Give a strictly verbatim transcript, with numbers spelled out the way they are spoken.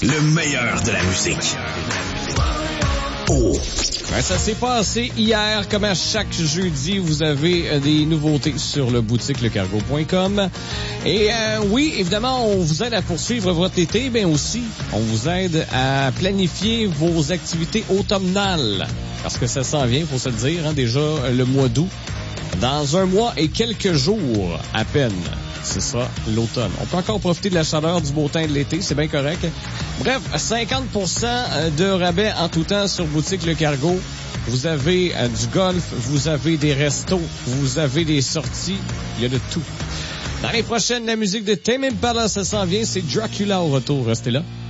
Le meilleur de la musique. Oh. Ben, ça s'est passé hier, comme à chaque jeudi, vous avez des nouveautés sur le boutique le cargo point com. Et euh, oui, évidemment, on vous aide à poursuivre votre été, mais aussi, on vous aide à planifier vos activités automnales. Parce que ça s'en vient, faut se le dire, hein, déjà le mois d'août. Dans un mois et quelques jours à peine. C'est ça, l'automne. On peut encore profiter de la chaleur, du beau temps de l'été, c'est bien correct. Bref, cinquante pour cent de rabais en tout temps sur Boutique Le Cargo. Vous avez euh, du golf, vous avez des restos, vous avez des sorties, il y a de tout. Dans les prochaines, la musique de Tame Impala, ça s'en vient, c'est Dracula au retour. Restez là.